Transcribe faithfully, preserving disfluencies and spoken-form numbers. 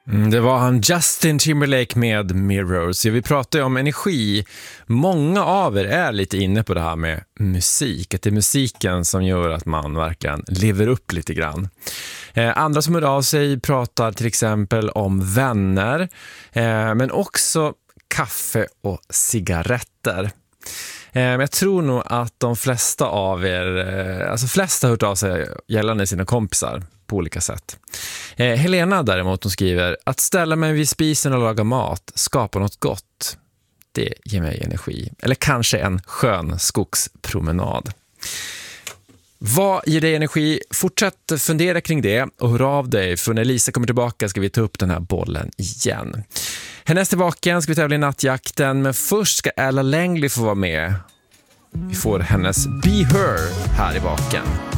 Mm, det var han Justin Timberlake med Mirrors. Ja, vi pratar ju om energi. Många av er är lite inne på det här med musik. Att det är musiken som gör att man verkligen lever upp lite grann. Eh, andra som hör av sig pratar till exempel om vänner. Eh, men också kaffe och cigaretter. Eh, men jag tror nog att de flesta av er, eh, alltså flesta har hört av sig gällande sina kompisar på olika sätt. Eh, Helena däremot, hon skriver: att ställa mig vid spisen och laga mat, skapa något gott, det ger mig energi. Eller kanske en skön skogspromenad. Vad ger dig energi? Fortsätt fundera kring det och hör av dig, för när Lisa kommer tillbaka ska vi ta upp den här bollen igen. Härnäst tillbaka ska vi tävla i nattjakten, men först ska Ella Langley få vara med. Vi får hennes Be Her här i baken.